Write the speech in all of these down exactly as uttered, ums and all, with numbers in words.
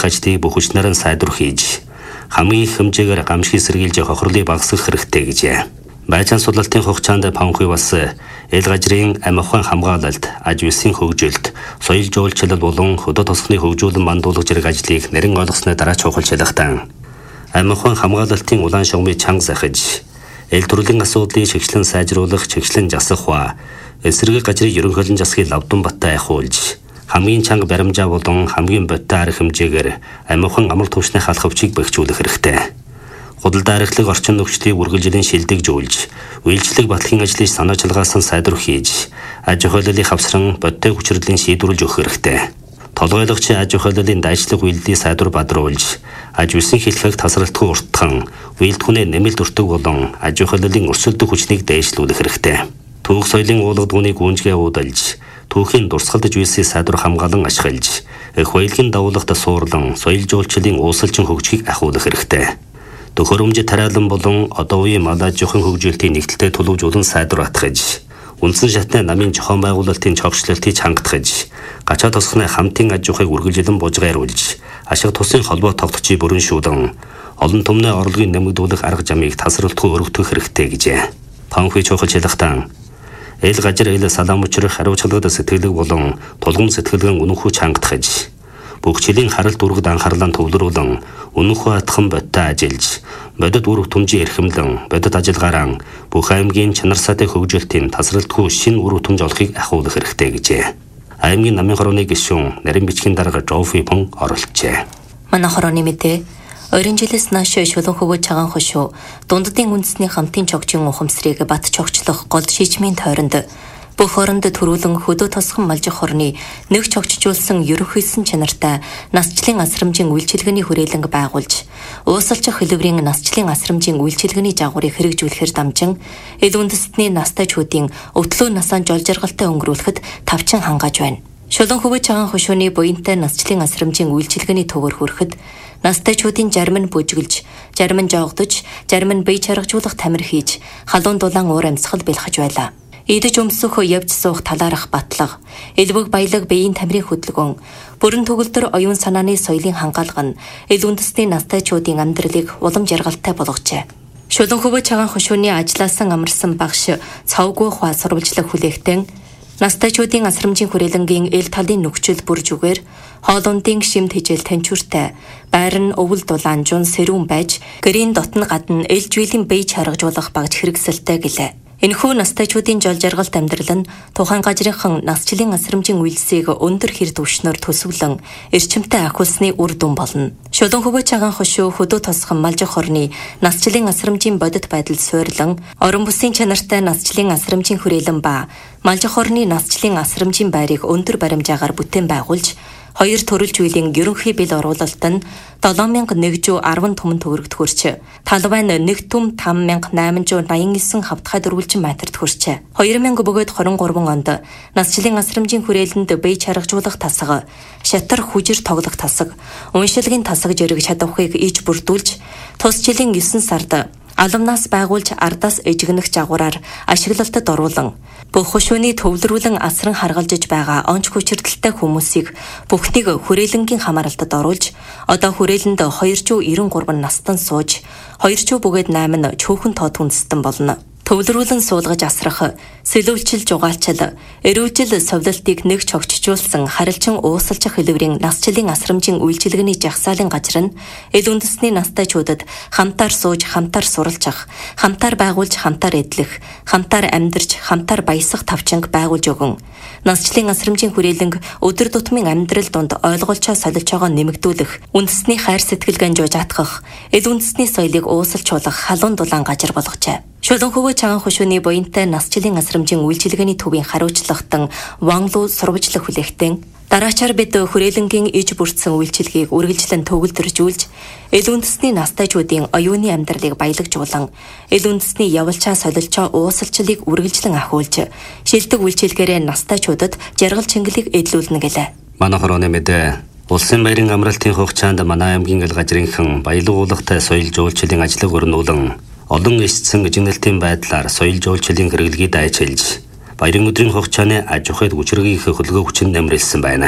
ажлыг бүх хүчнээр нь сайдвар хийж хамгийн их хэмжээгээр гамшиг сэргийлж хохирлыг багасгах хэрэгтэй гэжээ. Байцаан сулалтын хугацаанд Панхүй бас эл гажрын амь ухаан хамгаалалт, аж үйлсийн хөгжүүлэлт, соёл жуулчлал болон хөдөө тосгоны хөгжүүлэн мандуулах зэрэг ажлыг нэрэн ойлгосны дараа чухалчилгатан амь ухаан хамгаалалтын улаан шугамыг чанга захиж эл төрлийн асуудлыг чигчлэн сайжруулах, чигчлэн засах ба эсрэг гажрын ерөнхийлөн засгийн лавдан баттай ахиулж хамгийн чанга баримжаа болон хамгийн бодтой арга хэмжээгээр амь ухаан амар түвшний халах өвчийг бэхжүүлэх хэрэгтэй. Худалдаа архилаг орчин нөхцөлийг үргэлжлэн шилдэгжүүлж, үйлчлэг батлагын ажлыг санаачилгаас нь сайдвар хийж, аж ахуйллыг хавсран бодтой хүчирдлийн шийдвэрлэж өгөх хэрэгтэй. Толгойлогчийн аж ахуйллын дайчлаг үйлдэлийг сайдвар бадруулж, аж үйлсийн хэлхэг тасралтгүй уртхан, үйлдэлхүүнээ нэмэлт өртөг болон аж ахуйллын өрсөлдөх хүчнийг дээшлүүлэх хэрэгтэй. Түүх соёлын уулгадгууны гүнжгээ уудалж, түүхийн дурсгалдаж үйлсийг сайдвар хамгаалан ашиглаж, эх баялагын давуулгад суурлан соёл жуулчлалын уусалчин хөгжгийг ахиулах хэрэгтэй. Төхөөрөмж тариалан болон одоо үеийн малаж жохон хөгжүүлэлтийн нэгдэлтэй төлөвжүүлэн сайдвар атгаж, үндсэн шатны намын зохион байгуулалтын чогшлолтыг хангатгаж, гачаа тосгоны хамтын аж ахуйг үргэлжлэн бужгааруулж, ашиг тусын холбоо тогтцыг бүрэн шүүдэн, олон түмний орлогын нэмэгдүүлэх арга замыг тасралтгүй өргөдөх хэрэгтэй гэжээ. Панхүй чухалчилгатан эл гажир эл салаам учрах хариуцлагад сэтгэлэг болон тулгам сэтгэлгэн үнэнхүү чангатгаж, бүх жилийн харалт үргэд анхаарлаа төвлөрүүлэн үнэнхүү атхан бодтой ажиллаж, бодит үр түмжийн эрхэмлэн, бодит ажиллагаараа бүх аймгийн чанар сайтай хөгжүүлэлтийн тасралтгүй шинэ үр түмж олохыг ахиулах хэрэгтэй гэжээ. Аймгийн намын хорооны гишүүн нарийн бичгийн дарга Жофипон оролцжээ. Манай хорооны мэдээ ойрын жилээс нааш шулуун хөвөө цагаан хошуу дунддын үндэсний хамтын чогчийн ухамсарыг бат чогчлох гол шийдмийн тойронд бүх хооронд төрүүлэн хөдөө тосгон малжих хорны нэг чогчжуулсан ерөнхийсэн чанартай насчлын асрамжийн үйлчилгээний хүрээлэнг байгуулж, уусалчих хэлбэрийн насчлын асрамжийн үйлчилгээний жагварыг хэрэгжүүлэхээр дамжин эл үндэстний настайчуудын өвтлөө насаан жол жаргалтай өнгөрүүлэхэд тавчин хангааж байна. Шулуун хөвөө цагаан хошууны буянтай насчлын асрамжийн үйлчилгээний төвөр хүрэхэд настайчуудын зарим нь бүжгэлж, зарим нь жоогдож, зарим нь бие чаргажуулах тамир хийж, халуун дулаан уур амьсгал бэлхэж байлаа. Идэж өмсөх явж суух талаарх батлага, элбэг баялаг биеийн тамирын хөдөлгөөн, бүрэн төгөлдөр оюун санааны соёлын хангаалга нь эл үндэстний настайчуудын амьдралыг улам жаргалтай болгожээ. Шулуун хөвөө цагаан хошууны ажилласан амарсан багш цавгүй хаа сурвалжлах хүлээгтэн настайчуудын асрамжийн хүрээлэнгийн эл талын нөхцөл бүржүүгээр хоолундын шимт хижээл танчууртай, байр нь өвөл дулаан жун сэрүүн байж, гэрийн дотн гадна эл жүйлийн бие чаргажуулах багж хэрэгсэлтэй гэлээ. Энэхүү настайчуудын жол жаргалт амьдрал нь тухайн гажрынхан насчлын асрамжийн үйлсийг өндөр хэр түвшнөр төсвөлөн эрчимтэй ахиулсны үр дүн болно. Шулуун хөвөө цагаан хошуу хөдөө тосгон малжих хорны насчлын асрамжийн бодит байдал суйрлан, орон бүсийн чанартай насчлын асрамжийн хүрээлэн ба малжих хорны насчлын асрамжийн байрыг өндөр баримжаагаар бүтээн байгуулж, хоёр төрөлж үеийн ерөнхий бэл оруулалт нь долоон мянга нэгдүгээр арван түмэн төгрөгт хүрч, талбайн нэг түм там мянга найманжуу наян нисэн хавтгай дөрвөлжин метрт хүрч, хоёр мянга бөгөөд хорин гурван онд насчлын асрамжийн хүрээлэнд бие чаргажуулах тасга, шатар хүжир тоглох тасга, уншилгийн тасга зэрэг чадварыг иж бүрдүүлж, тус жилийн есөн сард алумнаас байгуулж ардаас эжигнэх жагвараар ашиглалтад оруулан, бүх хошууны төвлөрүүлэн асран харгалжиж байгаа онц хүчирдэлтэй хүмүүсийг бүхнийг хүрээлэнгийн хамааралтад оруулж, одоо хүрээлэнд хоёр зуун найман гурав настан сууж, хоёр зуун бөгөөд найман чөөхөн тод хүндэстэн болно. Төвлөрүүлэн суулгаж асрах, сэлүүлчил жугаалчил, эрүүжил совлолтыг нэг чогчжуулсан харилчин уусалчих хэлбэрийн насчлын асрамжийн үйлчилгээний жагсаалын гажир нь эл үндэсний настайчуудад хамтаар сууж, хамтаар суралцах, хамтаар байгуулж, хамтаар эдлэх, хамтаар амьдарч, хамтаар баясах тавчинг байгуулж өгөн, насчлын асрамжийн хүрээлэнг өдөр тутмын амьдрал донд ойлголцоо солилцоогоо нэмэгдүүлэх, үндэсний хайр сэтгэл ганжууж атгах, эл үндэсний соёлыг уусалжуулах халуун дулаан гажир болгожээ. Шулуун хөвөө цагаан хошууны буянтай насчлын асрамжийн үйлчилгээний төвийн хариуцлагатан Ванлуу сурвалжлах хүлээгтэн дараачаар бид хүрээлэнгийн иж бүрдсэн үйлчилгээг үргэлжлэн төгөлдржүүлж, эл үндэсний настайчуудын оюуны амьдралыг баялагжуулан, эл үндэсний явалчаа солилцоо уусалчлалыг үргэлжлэн ахиулж, шилдэг үйлчилгээрээ настайчуудад жаргал чингэлийг эдлүүлнэ гэлээ. Манай хорооны мэдээ улсын баярын амралтын хугацаанд манай аймгийн эл гажрынхан баялаг уулахтай соёл жуулчлалын ажлыг өрнүүлэн олон эсцэн эжигнэлтийн байдлаар соёл жуулчлалын хэрэглэгийг дайчилж, баярын өдрийн хугацааны аж ахуйд хүчирхэг хөлгөө хүчин нэмрэлсэн байна.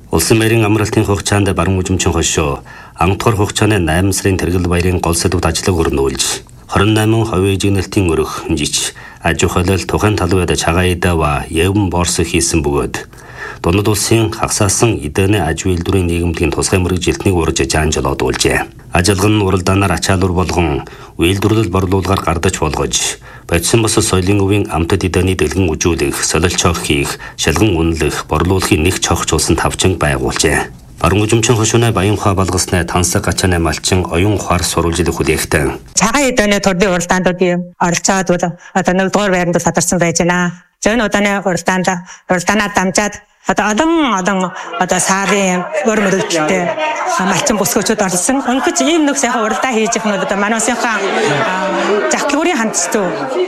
Улсын баярын амралтын хугацаанд баруун үзмчин хошуу ангадугаар хугацааны найман сарын тэргэл баярын гол сэдвүүд ажиллаг өрнүүлж хорин найман ховь жигнэлтийн өрөх жич аж ахуйлал тухайн талбайд чагаидава явн борс хийсэн бөгөөд Дунд улсын хагасаасан эдэнэ аж үйлдвэрийн нийгэмлэгийн тусгай мэргэжилтнийг урьж жаанжлоод уулжээ. Ажилган нь уралдаанаар ачаалуур болгон үйлдвэрлэл борлуулгаар гардаж болгож, бодсон бос соёлын өвийн амтад эдэний дэлгэн үжүүлэх, солилцоох хийх, шалган үнэлэх, борлуулахын нэг чогчулсан тавчинг байгуулжээ. Баруун үзмчин хошууны баян ухаа болгосны тансаг гачааны малчин оюун ухаар сурвалжилах хүлээгтэн. Цагаан эдэний төрлийн уралдаандуудын оролцоод одоо нэгдүгээр байранд садарсан байж байна. Зөөн удааны уралдаанд уралдаанаар дамжаад одоо олон олон одоо сарын өр мөрөлдөлтөй малчин бүсгүүчүүд орсон. Өнөхөж ийм нэг сайхан уралдаа хийж их нь одоо манай улсынхаа загтлагуурын хандцtuu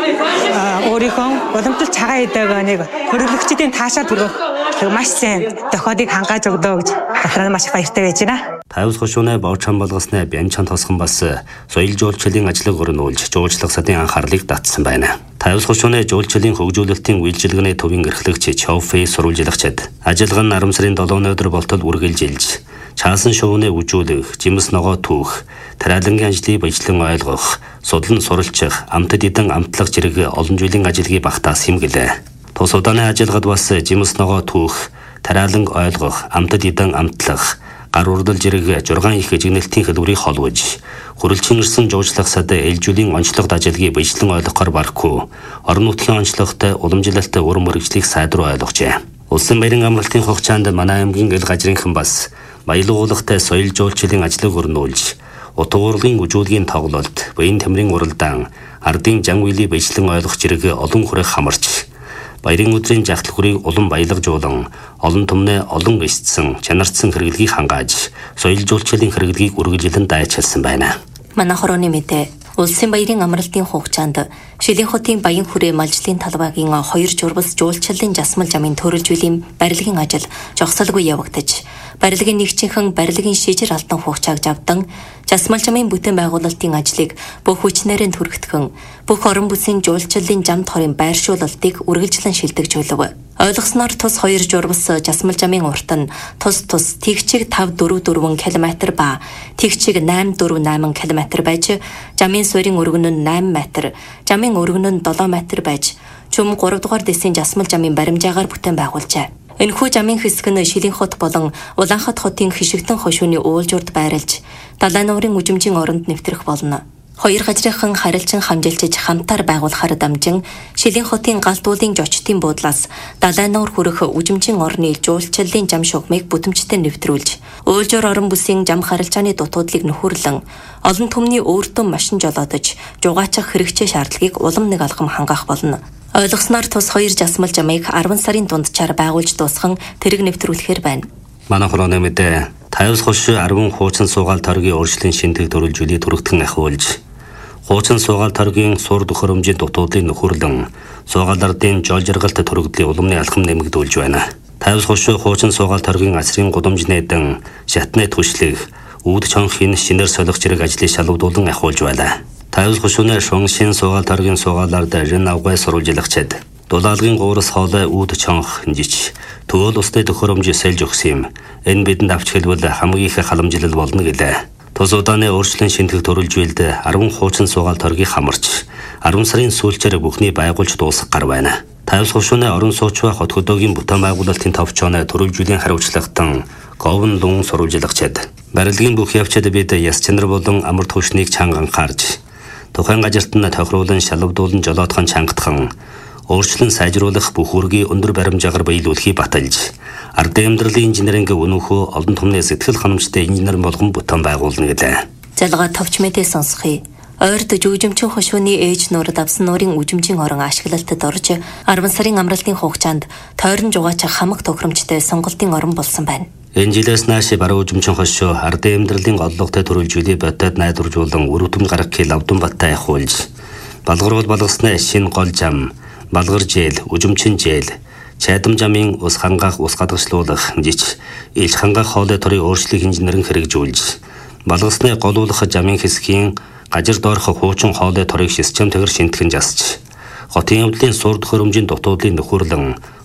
өөрийнхөө уламжлалт цагаан эдэг нэг хөрөлөгчдийн таашаа түргэх маш сайн тохиолыг хангааж өгдөө гэж батраа маш их баяртай байж байна. Тавс хошууны боочон болгосны бянчан тосгон бас соёл жуулчлалын ажлыг өрнүүлж жуулчлах садын анхаарлыг татсан байна. Тавс хошууны жуулчлалын хөгжүүлэлтийн үйлчилгээний төвийн эрхлэгч Чоуфэй сурвалжлагчид ажилган нарам сарын долоон өдөр болтол үргэлжилж чаасан шувууны үжүүлэх, жимс ногоо түүх, тариалангийн ажлыг баяжлан ойлгох, судлан суралцах, амтад эдэн амтлах зэрэг олон жилийн ажилгыг багтаас хэмгэлээ. Тус удааны ажилгад бас жимс ногоо түүх, тариаланг ойлгох, амтад эдэн амтлах, гар урдал зэрэг жургаан их жигнэлтийн хэлбэрийг холбож, хөрөлчин ирсэн жуулчлах сад ээлжүүлийн онцлогт ажилгыг баяжлан ойлгохоор барахгүй, орон нутгийн онцлогтой уламжлалтай ур мөрөгжлийг сайдруулж ойлгожээ. Улсын баярын амралтын хугацаанд манай аймгийн эл гажрынхан бас баялаг уулахтай соёл жуулчлалын ажлыг өрнүүлж, утга урлагийн үжүүлгийн тоглолт, баян тамирын уралдаан, ардын жан үеийг баяжлан ойлгох зэрэг олон хүрэх хамарч, баярын өдрийн жагтлагурыг улам баялагжуулан, олон түмнээ олон эсцэн, чанарцсан хэрэглэгийг хангааж, соёл жуулчлалын хэрэглэгийг үргэлжлэн дайчилсан байна. Манай хорооны мэдээ Улсын баярын амралтын хугацаанд Шилийн хотын баян хүрээ малжлын талбайгийн хоёр журвас жуулчлалын жасмал жамын төрөлжүүллийн барилгын ажил жогсолгүй явагдаж, барилгын нэгжинхэн барилгын шижир алтан хугацааг авдан, жасмал жамын бүтээн байгуулалтын ажлыг бүх хүчнээрээ түргэтгэн, бүх орон бүсийн жуулчлалын жам тохорын байршуулалтыг үргэлжлэн шилдэгжүүлв. Ойлгосноор тус хоёр журвас жасмал жамын урт нь тус тус тэгчиг тав дөрөв дөрвөн километр ба тэгчиг найм дөрөв найм километр байж, жамын суурийн өргөн нь найм метр, жамын өргөн нь долоо метр байж, чүм гурав дугаар дэсийн жасмал жамын баримжаагаар бүтээн байгуулжээ. Энэхүү жамын хэсэг нь Шилийн хот болон Улаанхат хотын хишигтэн хошууны уулжурд байрлаж, далайн нуурын үжимжийн оронд нэвтрэх болно. Хоёр гажрынхан харилцан хамжилж хамтаар байгуулахаар дамжин Шилийн хотын галтуулын жочтын буудлаас далайн нуур хүрэх үжимжийн орны жуулчлалын жам шугамыг бүтэмжтэй нэвтрүүлж, уулжуур орон бүсийн жам харилцааны дутуудлыг нөхөрлөн, олон түмний өөртөө машин жолоодож, жугаачих хэрэгцээ шаардлагыг улам нэг алхам хангах болно. Ойлгосноор тус хоёр жасмал жамыг арван сарын дунджаар байгуулж дуусган тэрэг нэвтрүүлэхээр байна. Манай хорооны мэдээ Тавс хошуу арван хуучин суугаал торгийн өөрчлөлийн шинтэг төрөлжүүлийг түргэтгэн ахиулж, хуучин суугаал торгийн сур төхөөрөмжийн дутуудлыг нөхөрлөн, суугаал ардын жол жаргалт төрөгдлийн уламны алхам нэмэгдүүлж байна. Тавс хошуу хуучин суугаал торгийн асрын гудамж нээдэн, шатны түшлэх, үүд чонхын шинээр солих зэрэг ажлыг шалгуулан ахиулж байна. Тавс хошууны шун шин суугаал торгийн суугаалаар дэрэн авгай сурвалжлагчид дулаалгын гуурас хоолой үүд чонх жич төвөл усны төхөөрөмж сэлж өгсөн юм. Энэ бидэнд авч хэлбэл хамгийн их халамжлал болно гэлээ. Тус удааны өөрчлөлийн шинтгэх төрөлжүүлэлд арван хуучин суугаал торгийг хамарч, арван сарын сүүлчээр бүхний байгуулж дуусгах гар байна. Тавс хошууны орон сууцваа хот хөдөөгийн бүтээн байгуулалтын товчооны төрөлжүүллийн хариуцлагатан говн лун сурвалжлагчид барилгын бүх явцад бид яс чанар болон амар түвшнийг чанган харж, тухайн газарт нь тохируулан шалгадуулан жолоодхон чангатхан, өөрчлөн сайжруулах бүх үргийн өндөр баримжаагаар баялуулахыг баталж, ардын амьдралын инженеринг өнөөхөө олон түмний сэтгэл ханамжтай инженер болгон бүтээн байгуулна гэлээ. Залгаа товч мэдээ сонсхий. Ойрд жүжимчин хошууны ээж нуурд авсан нуурын үжимжийн орон ашиглалтад орж, арван сарын амралтын хугацаанд тойрон жугаачих хамаг тохиромжтой сонголтын орон болсон байна. Энэ жилээс нааш баруун үжимчин хошуу ардын амьдралын оллогтой төрөлжүүлээ бодод найдваржуулан өрөвтөм гаргахыг лавдан баттай ахиулж, балгаруул болгосны шин гол жам, балгар жээл, үжимчин жээл, чайдам жамын ус хангаах, ус гадагшлуулах жич, илж хангаах хоолой торын өөрчлөлийг инженерин хэрэгжүүлж, балгасны голуулах жамын хэсгийн гажир доорх хуучин хоолой торыг систем тэгэр шинтгэн жасж, хотын явдлын сур төхөөрөмжийн дутуудлыг нөхөрлөн,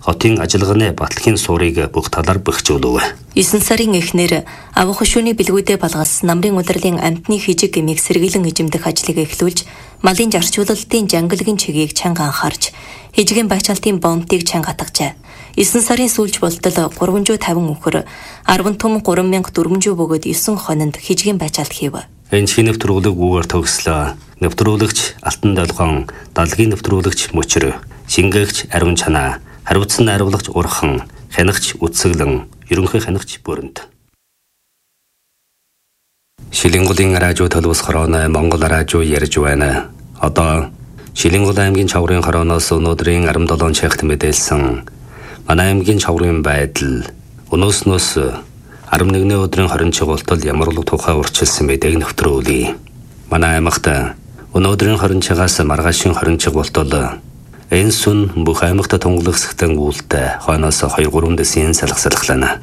хотын ажиллагааны батлагын суурийг бүх талаар бэхжүүлв. есөн сарын эхнэр авах хөшөөний бэлгүүдээ балгас намрын удирлын амтны хижиг гэмийг сэргийлэн эжимдэх ажлыг эхлүүлж малын жарчуулалтын жангалгийн чигийг чанга анхаарч хижгийн байчаалтын бомбтыг чанга хатгажээ. есөн сарын сүүлч болтол гурван зуун тавин үхэр арван том гурван мянга дөрвөн зуун бөгөөд есөн хононд хижгийн байчаалт хийв. Энэ чин нэвтрүүлэг үгээр төгслөө. Нэвтрүүлэгч Алтан Долгон, Далгийн нэвтрүүлэгч Мөчр, Шингээгч Ариун Чанаа, хариуцсан найруулагч Урхан, хянагч Үтсэглэн, ерөнхий хянагч Бүрэнт. Шилэнгулын радио төлөвс хорооны Монгол радио ярьж байна. Одоо Шилэнгул аймгийн Чаврын хорооноос өнөөдрийн арван долоон чагт мэдээлсэн манай аймгийн Чаврын байдал өнөөснөөс арван нэгний өдрийн хорин чиглэлд ямар л тухай урьдчилсан мэдээг нэвтрүүлье. Манай аймагт өнөөдрийн хорин чигаас маргаашийн хорин чиглэлд энэ сүн бүх аймагт тунгалагсахтан үүлтэй хойноос хоёр гурван дэсийн салхасалхлана.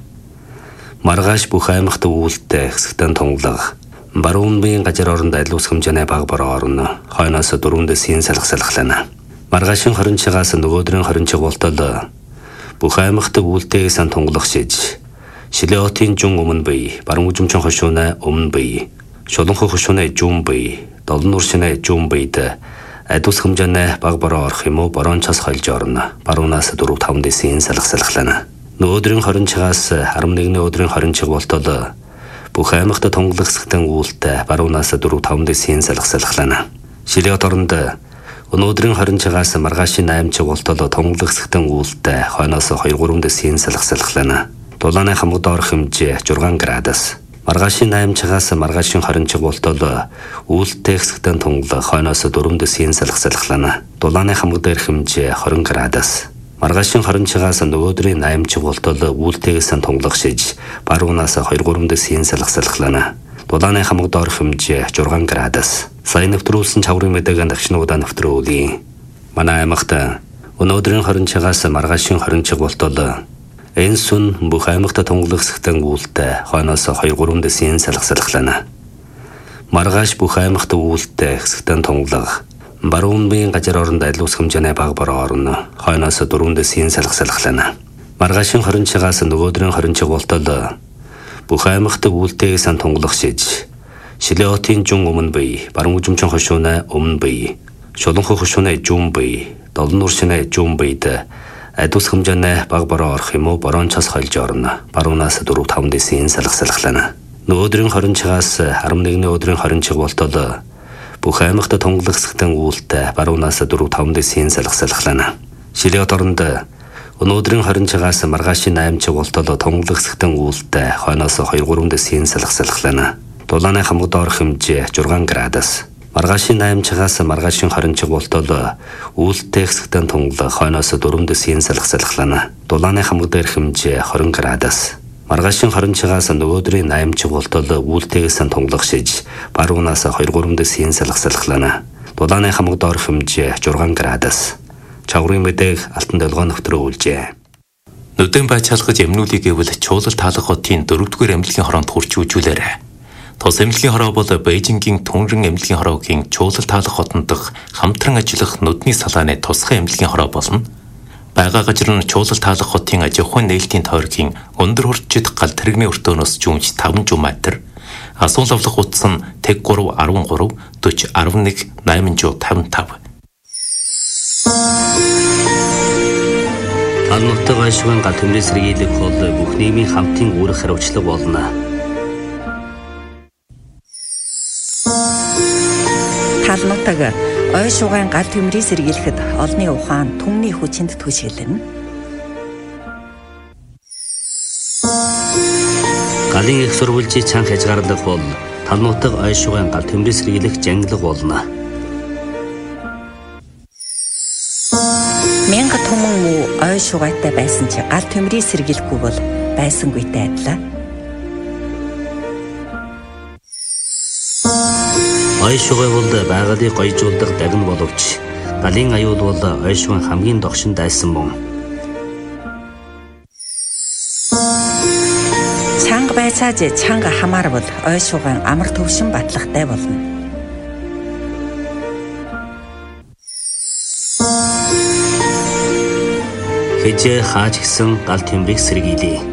Маргааш бүх аймагт үүлтэй хэсэгтэн тунгалаг баруун биеийн газар оронд айлуус хэмжээний баг бороо орно. Хойноос дөрвөн дэсийн салхасалхлана. Маргаашийн хорин чигаас нөгөөдрийн хорин чиглэлд бүх аймагт үүлтэй сан тунгалагшиж Шилэотын жун өмнө бий, баруун үзмчин хошууны өмнө бий, шуланхой хошууны жун бий, долон уршины жун бийд адус хэмжээний баг бороо орох юм уу борон час хойлж орно. Баруунаас дөрөв таван дэсийн салхасалхлана. Нөгөөдрийн хорин чигаас арван нэгний өдрийн хорин чиг болтол бүх аймагт тунгалагсахтан үүлтэй баруунаас дөрөв таван дэсийн салхасалхлана. Шилэот оронд өнөөдрийн хорин чигаас маргаашийн восемь чиг болтол тунгалагсахтан үүлтэй хойноос хоёр гурван дэсийн салхасалхлана. Дулааны хамгад орох хэмжээ зургаан градус. Маргаашийн восемь чигаас маргаашийн хорин чиг болтол үүлтэй хэсэгтэн тунгалаг хойноос дөрвөн дэсийн салхасалхлана. Дулааны хамгад ирэх хэмжээ хорин градус. Маргаашийн хорин чигаас нөгөөдрийн восемь чиг болтол үүлтэйгээс тунгалагшиж баруунаас хоёр гурван дэсийн салхасалхлана. Дулааны хамгад орох хэмжээ зургаан градус. Сайн нэвтрүүлсэн Чаврын мэдээгийн дагшнуудаа нэвтрүүлье. Манай аймагт өнөөдрийн хорин чигаас маргаашийн хорин чиг болтол энэ сүн бүх аймагт тунгалагсахтан үүлтэй хойноос хоёр гурван дэсийн салхасалхлана. Маргааш бүх аймагт үүлтэй хэсэгтэн тунгалаг баруун биеийн газар оронд айлуус хэмжээний баг бороо орно. Хойноос дөрвөн дэсийн салхасалхлана. Маргаашийн хорин чигаас нөгөөдрийн хорин чиг болтол бүх аймагт үүлтэй сан тунгалагшиж Шилэотын жун өмнө бий, баруун үзмчин хошууны өмнө бий, шуланхой хошууны жун бий, долон уршины жун бийд адус хэмжээний баг бороо орох юм уу борон час хойлж орно. Баруунаас дөрөв таван дэсийн салхасалхлана. Нөгөөдрийн хорин чигаас арван нэгний өдрийн хорин чиг болтол бүх аймагт тунгалагсахтан үүлтэй баруунаас дөрөв таван дэсийн салхасалхлана. Шилэот оронд өнөөдрийн хорин чигаас маргаашийн восемь чиг болтол тунгалагсахтан үүлтэй хойноос хоёр гурван дэсийн салхасалхлана. Дулааны хамгад орох хэмжээ зургаан градус. Маргаашийн восемь чигаас маргаашийн хорин чиг болтол үүлтэй хэсэгтэн тунгалаг хойноос дөрвөн дэсийн салхасалхлана. Дулааны хамгад ирэх хэмжээ хорин градус. Маргаашийн хорин чигаас нөгөөдрийн восемь чиг болтол үүлтэйгээс тунгалагшиж баруунаас хоёр гурван дэсийн салхасалхлана. Дулааны хамгад орох хэмжээ зургаан градус. Чаврын мэдээг Алтан Долгон нэвтрүүлжээ. Нүдэн байцаалгаж эмнүүлийг гэвэл Чуулал таалах хотын дөрөвдүгээр эмнэлгийн хороонд хурч үжүүлээрэ. Тус эмнэлгийн хороо бол Бээжингийн Түнрэн эмнэлгийн хороогийн Чуулал таалах хотод дах хамтран ажиллах нүдний салааны тусгай эмнэлгийн хороо болно. Бага газар нь Чуулал таалах хотын аж ахуйн нээлтийн тойргийн өндөр хурцчид гал тэрэгний өртөөнөөс жүүмж таван зуун метр, асуул авлах утас нь тэг гурав арван гурав, дөрвөн арван нэг, найман зуун тавин тав. Талнутаг ашигын гал төмрийн сэргийлэх бол бүх нийгмийн хамтын үүрэг хариуцлага болно. Талнутаг ой шугайн гал төмрийг сэргийлэхэд олны ухаан түмний хүчинд түшиглэнэ. Галын их сурвалжийн чанга хязгаарлах бол талнутаг ой шугайн гал төмрийг сэргийлэх жангалаг болно. Мянга түмэн муу ой шугайтай байсан чи гал төмрийг сэргийлэхгүй бол байсангүйтэй адилаа. Ой шугай бол байгалыг гоёжуулдаг дагна боловч галын аюул бол ой шугайн хамгийн догшин дайсан мөн. Чанга байцааж чанга хамаарвал ой шугайн амар төвшин батлагтай болно. Хэзээ хааж гисэн гал тэмрийг сэргийлье.